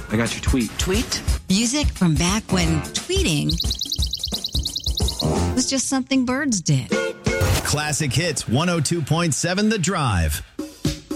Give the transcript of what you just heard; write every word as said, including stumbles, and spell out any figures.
I got your tweet. Tweet? Music from back when tweeting was just something birds did. Classic Hits one oh two point seven The Drive.